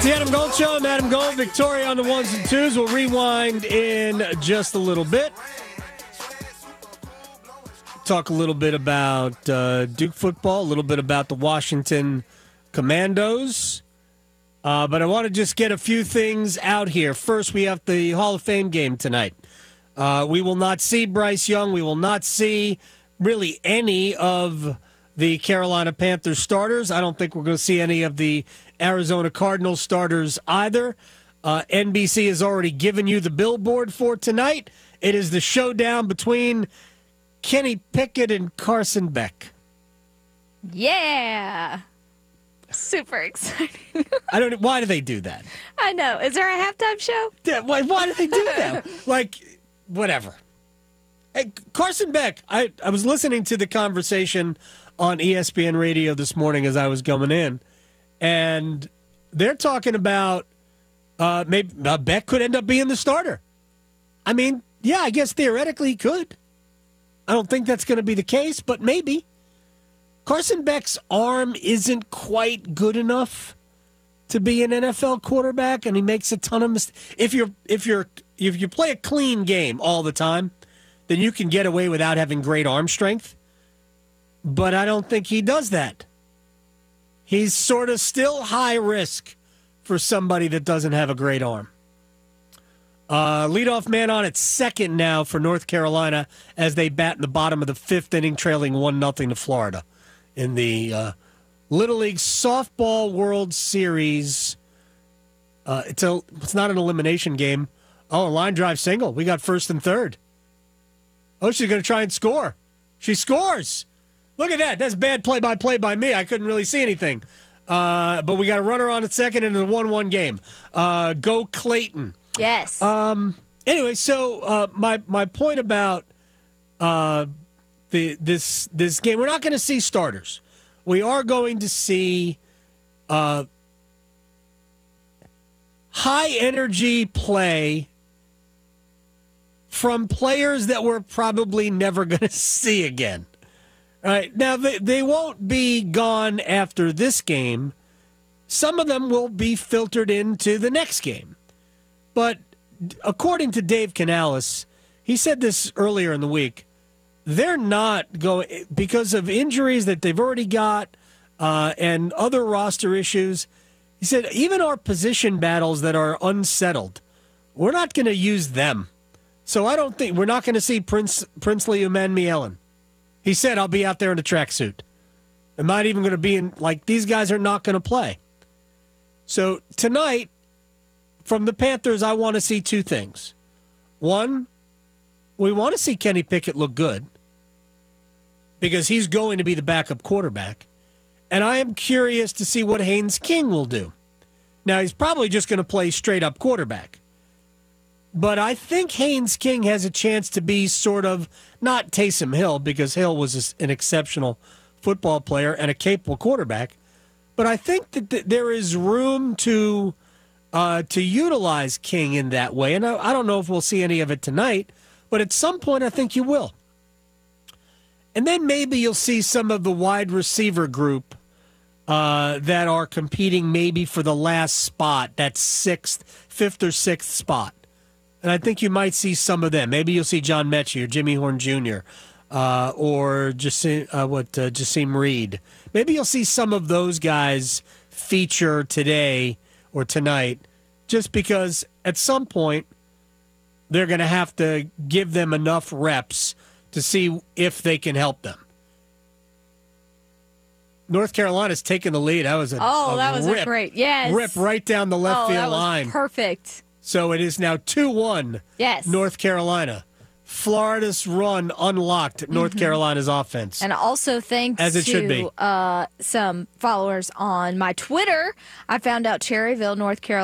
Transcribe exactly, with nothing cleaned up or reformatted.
The Adam Gold Show. I'm Adam Gold. Victoria on the ones and twos. We'll rewind in just a little bit. Talk a little bit about uh, Duke football, a little bit about the Washington Commandos. Uh, but I want to just get a few things out here. First, we have the Hall of Fame game tonight. Uh, we will not see Bryce Young. We will not see really any of the Carolina Panthers starters. I don't think we're going to see any of the Arizona Cardinals starters either. Uh, N B C has already given you the billboard for tonight. It is the showdown between Kenny Pickett and Carson Beck. Yeah. Super exciting. I don't know. Why do they do that? I know. Is there a halftime show? Yeah, why, why do they do that? Like, whatever. Hey, Carson Beck, I, I was listening to the conversation on E S P N radio this morning as I was going in, and they're talking about uh, maybe uh, Beck could end up being the starter. I mean, yeah, I guess theoretically he could. I don't think that's going to be the case, but maybe. Carson Beck's arm isn't quite good enough to be an N F L quarterback, and he makes a ton of mistakes. If you're if you're if you play a clean game all the time, then you can get away without having great arm strength. But I don't think he does that. He's sort of still high risk for somebody that doesn't have a great arm. Uh, leadoff man on at second now for North Carolina as they bat in the bottom of the fifth inning, trailing one nothing to Florida in the uh, Little League Softball World Series. Uh, it's a it's not an elimination game. Oh, a line drive single. We got first and third. Oh, she's going to try and score. She scores. Look at that. That's bad play-by-play by me. I couldn't really see anything. Uh, but we got a runner on at second in a one one game. Uh, go Clayton. Yes. Um. Anyway, so uh, my my point about uh, the this this game, we're not going to see starters. We are going to see uh, high-energy play from players that we're probably never going to see again. All right. Now, they, they won't be gone after this game. Some of them will be filtered into the next game. But according to Dave Canales, he said this earlier in the week, they're not going, because of injuries that they've already got uh, and other roster issues, he said, even our position battles that are unsettled, we're not going to use them. So I don't think, we're not going to see Prince Princely Umanmielen. He said, I'll be out there in a tracksuit. I'm not even going to be in, like, these guys are not going to play. So tonight, from the Panthers, I want to see two things. One, we want to see Kenny Pickett look good because he's going to be the backup quarterback. And I am curious to see what Haynes King will do. Now, he's probably just going to play straight-up quarterback. But I think Haynes King has a chance to be sort of, not Taysom Hill, because Hill was an exceptional football player and a capable quarterback. But I think that th- there is room to uh, to utilize King in that way. And I, I don't know if we'll see any of it tonight, but at some point I think you will. And then maybe you'll see some of the wide receiver group uh, that are competing maybe for the last spot, that sixth, fifth or sixth spot. And I think you might see some of them. Maybe you'll see John Mechie or Jimmy Horn Junior Uh, or Jasim, uh, what uh, Jasim Reed. Maybe you'll see some of those guys feature today or tonight, just because at some point they're going to have to give them enough reps to see if they can help them. North Carolina's taking the lead. That was a oh, a that was rip, a great yes, rip right down the left oh, field that was line. Perfect. So it is now two one. Yes. North Carolina. Florida's run unlocked North mm-hmm. Carolina's offense. And also thanks As it to should be. Uh, some followers on my Twitter, I found out Cherryville, North Carolina